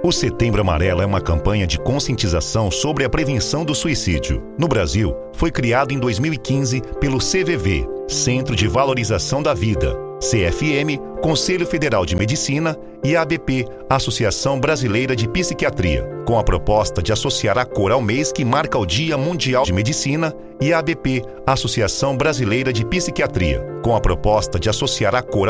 O Setembro Amarelo é uma campanha de conscientização sobre a prevenção do suicídio. No Brasil, foi criado em 2015 pelo CVV, Centro de Valorização da Vida, CFM, Conselho Federal de Medicina e a ABP, Associação Brasileira de Psiquiatria, com a proposta de associar a cor ao mês que marca o Dia Mundial de Medicina e a ABP, Associação Brasileira de Psiquiatria, com a proposta de associar a cor